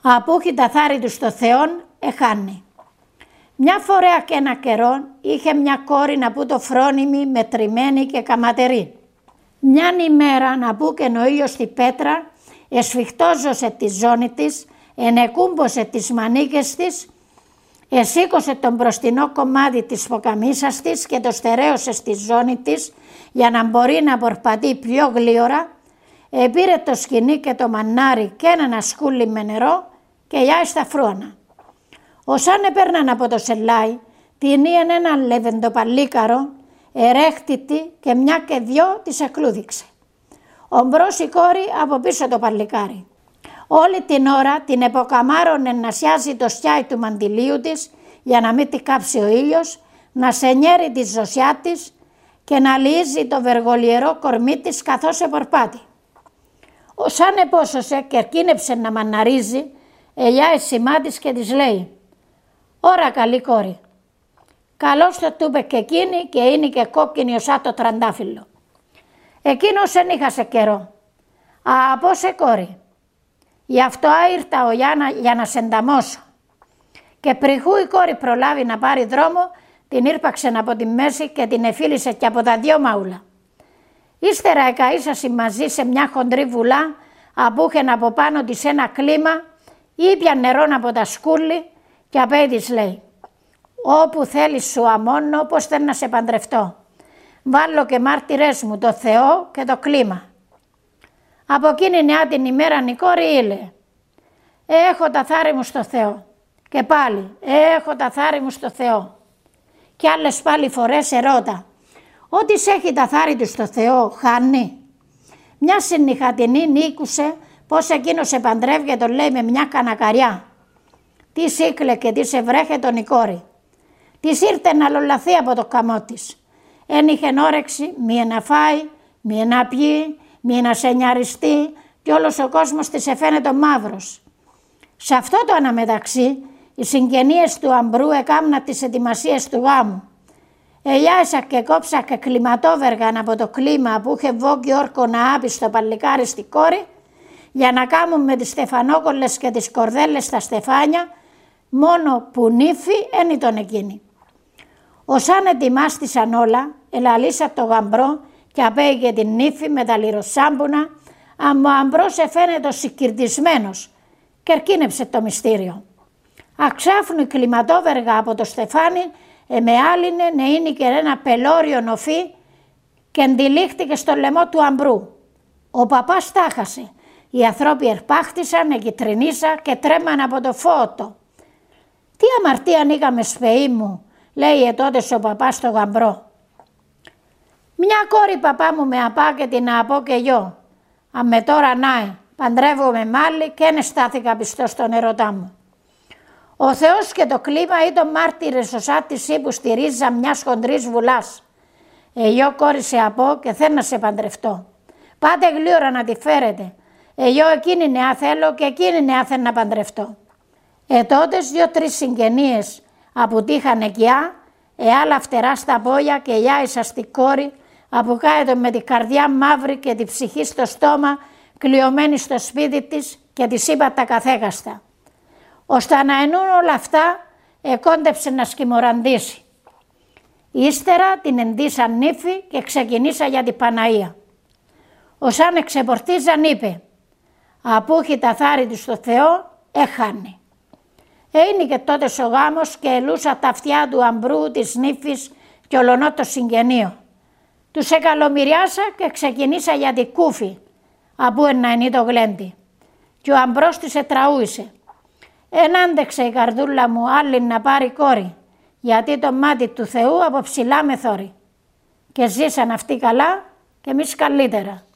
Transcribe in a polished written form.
Απούχει τα θάρη του στο Θεόν, εχάνει. Μια φορά και ένα καιρό είχε μια κόρη να που το φρόνιμη, μετρημένη και καματερή. Μιαν ημέρα να που και ο ήλιος στη πέτρα, εσφιχτόζωσε τη ζώνη της, ενεκούμπωσε τις μανίκες της, εσήκωσε τον μπροστινό κομμάτι της ποκαμίσας της και το στερέωσε στη ζώνη της για να μπορεί να πορπατεί πιο γλίωρα, επήρε το σκοινί και το μανάρι και ένα σκούλι με νερό και γιάει στα φρούανα. Όσαν έπαιρναν από το σελάι, την ήεν έναν λεβεντοπαλίκαρο, ερέχτητη και μια και δυο της εκλούδηξε. Ομπρός η κόρη από πίσω το παλικάρι. Όλη την ώρα την εποκαμάρωνε να σιάζει το στιάι του μαντιλίου της για να μην τη κάψει ο ήλιος, να σενιέρει τη ζωσιά της και να λύζει το βεργολιερό κορμί της καθώς επορπάτη. Όσαν επόσωσε και ερκίνεψε να μαναρίζει, ελιά εσημά της και της λέει «Ωρα καλή κόρη». Καλώς το τούπε και εκείνη και είναι και κόκκινη ωσά το τραντάφυλλο. Εκείνος εν είχασε καιρό. «Από σε κόρη, γι' αυτό ήρθα ο Γιάννα για να σε ενταμώσω». Και πριχού η κόρη προλάβει να πάρει δρόμο, την ήρπαξε από τη μέση και την εφίλησε και από τα δυο μαούλα. Ύστερα εκαΐσασε μαζί σε μια χοντρή βουλά, απούχεν από πάνω της ένα κλίμα, ήπια νερό από τα σκούλη και απέ της λέει «Όπου θέλεις σου αμώνω, πώς θέλω να σε παντρευτώ. Βάλω και μάρτυρες μου το Θεό και το κλίμα». Από εκείνη νεά την ημέρα η κόρη ήλε «Έχω τα θάρη μου στο Θεό». Και πάλι «Έχω τα θάρη μου στο Θεό». Και άλλες πάλι φορές ερώτα «Ό,τι έχει τα θάρη του στο Θεό χάνει». Μια συνυχατινή νίκουσε πως εκείνος σε παντρεύει, τον λέει με μια κανακαριά. Τι σύκλε και τι σε βρέχε τον η κόρη. Της ήρθε να λολαθεί από το καμό της. Εν είχεν όρεξη μη να φάει, μη να πιει, μη να σενιαριστεί και όλος ο κόσμος της εφαίνεται μαύρος. Σε αυτό το αναμεταξύ οι συγγενείες του Αμπρού έκαμνα τις ετοιμασίες του γάμου. Ελιάσα και κόψα και κλιματόβεργαν από το κλίμα που είχε βόγγι όρκο να άπει στο παλικάρι στη κόρη για να κάμουν με τις στεφανόκολλες και τις κορδέλες στα στεφάνια, μόνο που νύφη εν ήταν εκείνη. Όσαν ετοιμάστησαν όλα, ελαλήσα το γαμπρό και απέγε την νύφη με τα λιροσάμπουνα, αν ο αμπρός εφαίνεται συγκυρτισμένος και ερκίνεψε το μυστήριο. Αξάφνου η κλιματόβεργα από το στεφάνι με άλυνε να είναι και ένα πελώριο νοφί και εντυλίχτηκε στο λαιμό του αμπρού. Ο παπάς τάχασε. Οι ανθρώποι ερπάχτησαν, εγκυτρινίσα και τρέμαν από το φώτο. «Τι αμαρτία ανοίγαμε σπεή μου», λέει τότε ο παπάς στο γαμπρό. «Μια κόρη παπά μου με απά και την απώ και γιο. Αν με τώρα νάε, παντρεύομαι μάλλη και εν στάθηκα πιστό στον ερωτά μου». Ο Θεός και το κλίμα ήταν μάρτυρες ωσά της ύπου στη ρίζα μιας χοντρής βουλάς. «Εγώ κόρη σε απώ και θέλω να σε παντρευτώ. Πάτε γλύωρα να τη φέρετε. Εγώ εκείνη νεά θέλω και εκείνη νεά θέλω να παντρευτώ». Τότες 2-3 συγγενείες αποτύχαν εκειά, άλλα φτερά στα πόδια και γιάησα στη κόρη, αποκάετο με την καρδιά μαύρη και τη ψυχή στο στόμα, κλειωμένη στο σπίτι της και της είπα τα καθέγαστα. Ώστε να ενούν όλα αυτά, εκόντεψε να σκημοραντήσει. Ύστερα την εντύσαν νύφη και ξεκινήσα για την Παναία. Όσαν εξεπορτίζαν είπε «Απούχει τα θάρη του στο Θεό, έχανε». Είναι και τότε ο γάμος και ελούσα τα αυτιά του αμπρού, της νύφης και ολονό το συγγενείο. Τους εκαλομυριάσα και ξεκινήσα για την κούφη, απού να είναι το γλέντι. Και ο αμπρός της ετραούησε. Εν άντεξε η καρδούλα μου άλλη να πάρει κόρη, γιατί το μάτι του Θεού από ψηλά με θόρει. Και ζήσαν αυτοί καλά και εμείς καλύτερα.